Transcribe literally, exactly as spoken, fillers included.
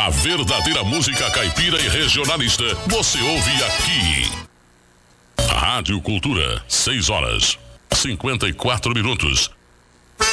A verdadeira música caipira e regionalista você ouve aqui. Rádio Cultura, seis horas, cinquenta e quatro minutos.